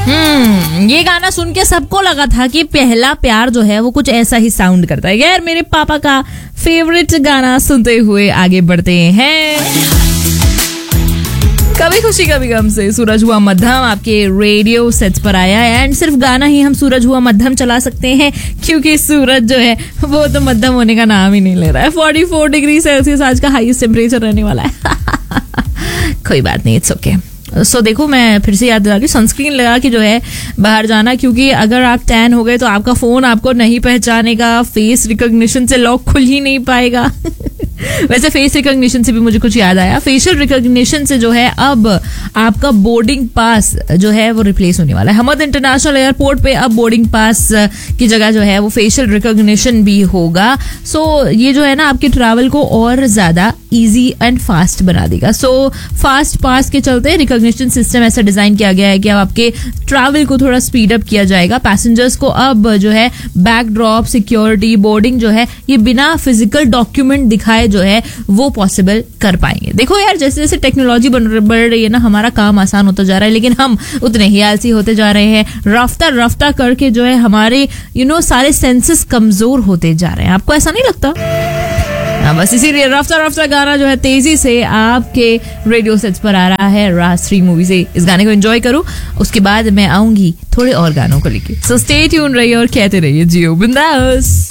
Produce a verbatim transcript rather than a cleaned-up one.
हम्म ये गाना सुन के सबको लगा था कि पहला प्यार जो है वो कुछ ऐसा ही साउंड करता है। यार मेरे पापा का फेवरेट गाना सुनते हुए आगे बढ़ते हैं। कभी खुशी कभी गम से सूरज हुआ मध्यम आपके रेडियो सेट्स पर आया है। एंड सिर्फ गाना ही हम सूरज हुआ मध्यम चला सकते हैं क्योंकि सूरज जो है वो तो मध्यम होने का नाम ही नहीं ले रहा है। चौवालीस डिग्री सेल्सियस आज का हाईएस्ट टेम्परेचर रहने वाला है। कोई बात नहीं, इट्स ओके। सो so, देखो मैं फिर से याद दिला रही हूँ, सनस्क्रीन लगा के जो है बाहर जाना, क्योंकि अगर आप टैन हो गए तो आपका फोन आपको नहीं पहचानेगा, फेस रिकॉग्निशन से लॉक खुल ही नहीं पाएगा। वैसे फेस रिकॉग्निशन से भी मुझे कुछ याद आया, फेशियल रिकॉग्निशन से जो है अब आपका बोर्डिंग पास जो है वो रिप्लेस होने वाला है। हमद इंटरनेशनल एयरपोर्ट पे अब बोर्डिंग पास की जगह जो है वो फेशियल रिकॉग्निशन भी होगा। सो so, ये जो है ना आपके ट्रैवल को और ज्यादा इजी एंड फास्ट बना देगा। सो फास्ट पास के चलते रिकॉग्निशन सिस्टम ऐसा डिजाइन किया गया है कि अब आपके ट्रैवल को थोड़ा स्पीड अप किया जाएगा। पैसेंजर्स को अब जो है बैक ड्रॉप, सिक्योरिटी, बोर्डिंग जो है ये बिना फिजिकल डॉक्यूमेंट दिखाए जो है वो पॉसिबल कर पाएंगे। देखो यार, जैसे जैसे टेक्नोलॉजी बढ़ रही है ना, हमारा काम आसान होता जा रहा है, लेकिन हम उतने ही आलसी होते जा रहे हैं। रफ्ता रफ्ता करके जो है हमारे यू नो सारे सेंसेस कमजोर होते जा रहे हैं। आपको ऐसा नहीं लगता? हाँ, बस इसीलिए रफ्ता रफ्ता गाना जो है तेजी से आपके रेडियो सेट्स पर आ रहा है राज थ्री मूवी से। इस गाने को एंजॉय करो, उसके बाद मैं आऊंगी थोड़े और गानों को लेके। सो स्टे ट्यून रहिए और कहते रहिए जियो बिंदास।